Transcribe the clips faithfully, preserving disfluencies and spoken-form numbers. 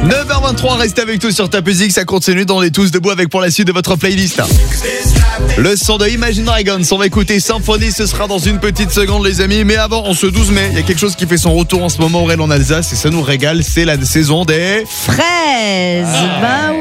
neuf heures vingt-trois, restez avec nous sur Top Music, ça continue dans les tous debout avec pour la suite de votre playlist. Le son de Imagine Dragons, on va écouter Symphonie, ce sera dans une petite seconde les amis, mais avant, en ce douze mai, il y a quelque chose qui fait son retour en ce moment Aurel en Alsace et ça nous régale, c'est la saison des fraises. Ah. Ben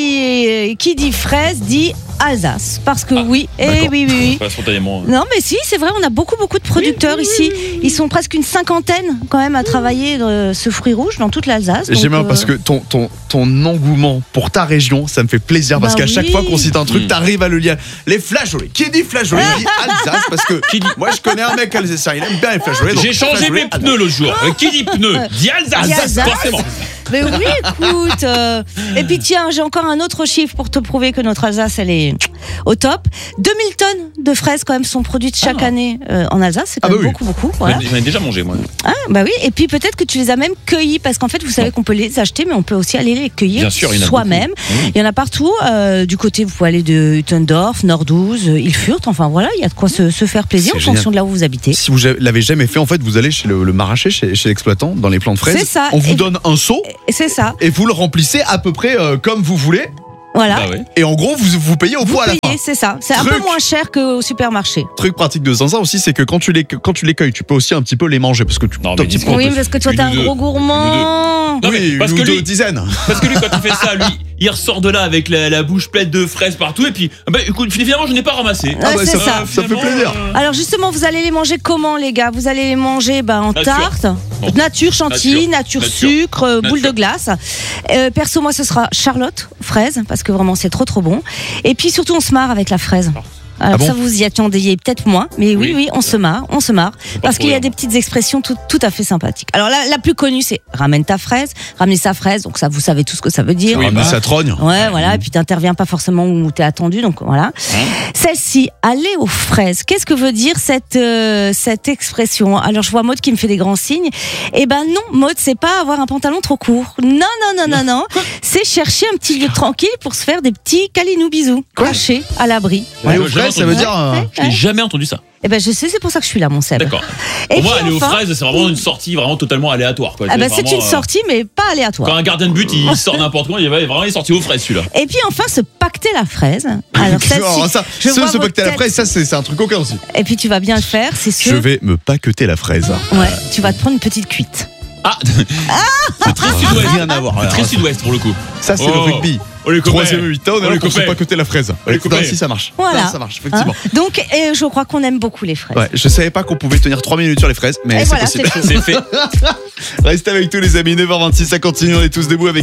oui, qui dit fraise dit Alsace, parce que ah, oui, et oui, oui, oui. Pas spontanément. Non, mais si, c'est vrai, on a beaucoup, beaucoup de producteurs oui, oui, ici. Oui, oui. Ils sont presque une cinquantaine quand même à travailler de ce fruit rouge dans toute l'Alsace. J'aime bien euh... parce que ton, ton, ton engouement pour ta région, ça me fait plaisir bah parce qu'à oui. chaque fois qu'on cite un truc, mmh. t'arrives à le lire. Les flageolets. Qui dit flageolets dit Alsace parce que qui dit... moi je connais un mec alsacien, il aime bien les flageolets. J'ai changé mes pneus l'autre jour. Qui dit pneus dit Alsace, Alsace. Forcément. Mais oui, écoute. Euh... Et puis tiens, j'ai encore un autre chiffre pour te prouver que notre Alsace, elle est au top. deux mille tonnes de fraises quand même sont produites chaque ah. année euh, en Alsace. C'est quand ah bah même oui. beaucoup, beaucoup. Voilà. J'en ai déjà mangé moi. Ah bah oui. Et puis peut-être que tu les as même cueillis parce qu'en fait, vous savez non. qu'on peut les acheter, mais on peut aussi aller les cueillir Bien sûr, il y en a soi-même. Oui. Il y en a partout. Euh, du côté, vous pouvez aller de Huttendorf, Nordouze, Ilfurt. Enfin voilà, il y a de quoi se, se faire plaisir c'est en génial. Fonction de là où vous habitez. Si vous l'avez jamais fait, en fait, vous allez chez le, le maraîcher, chez, chez l'exploitant, dans les plants de fraises. C'est ça. On vous et donne un seau. C'est ça. Et vous le remplissez à peu près euh, comme vous voulez. Voilà. Bah ouais. Et en gros, vous, vous payez au poids à la fin. C'est ça. C'est truc, un peu moins cher qu'au supermarché. Truc pratique de zinzin aussi, c'est que quand tu les, quand tu les cueilles, tu peux aussi un petit peu les manger parce que tu. Non, mais petit oui, parce que toi, t'es un gros gourmand. Non, oui, parce que lui, dizaines. Parce que lui, quand il fait ça, lui, il ressort de là avec la, la bouche pleine de fraises partout et puis, bah, écoute, finalement, je n'ai pas ramassé. Ah, bah, ça, ça. ça fait plaisir. Alors justement, vous allez les manger comment, les gars? Vous allez les manger bah, en nature. Tarte, bon. nature chantilly, nature, nature sucre, nature. boule de glace. Euh, perso, moi, ce sera Charlotte fraise parce que vraiment, c'est trop trop bon. Et puis surtout, on se marre avec la fraise. Alors ah bon ça vous y attendiez peut-être moins, mais oui, oui, oui on se marre, on se marre, parce qu'il y a des petites expressions tout, tout à fait sympathiques. Alors la, la plus connue, c'est ramène ta fraise, ramener sa fraise, donc ça vous savez tout ce que ça veut dire. Oui, mais ça trogne. Ouais, voilà, et puis t'interviens pas forcément où t'es attendu, donc voilà. Hein Celle-ci, aller aux fraises. Qu'est-ce que veut dire cette euh, cette expression? Alors je vois Maud qui me fait des grands signes. Eh ben non, Maud, c'est pas avoir un pantalon trop court. Non, non, non, non, non. C'est chercher un petit lieu tranquille pour se faire des petits câlinous bisous, cachés à l'abri. Ouais, aux fraises, ça veut dire. Ouais, je n'ai jamais entendu ça. Eh ben je sais, c'est pour ça que je suis là, mon Seb. D'accord. Pour moi, aller enfin, aux fraises, c'est vraiment une sortie vraiment totalement aléatoire. Quoi. Ah ben c'est une sortie, mais pas aléatoire. Quand un gardien de but, il sort n'importe quoi, il va vraiment les sorties aux fraises, celui-là. Et puis enfin, se pacter la fraise. Alors oh, ça, je ce, se pacter la fraise, ça c'est un truc coquin aussi. Et puis tu vas bien le faire, c'est sûr. Je vais me paqueter la fraise. Ouais, tu vas te prendre une petite cuite. Ah, c'est très sud-ouest. Rien à voir. Très sud-ouest pour le coup. Ça c'est oh. le rugby. Oh, Troisième huit-temps, on est là pour se paqueter la fraise. Si ça marche. Voilà. Non, ça marche, effectivement. Hein donc, et je crois qu'on aime beaucoup les fraises. Ouais, je savais pas qu'on pouvait tenir trois minutes sur les fraises, mais c'est voilà, possible. C'est fait. Restez avec tous les amis, neuf heures vingt-six, ça continue, on est tous debout avec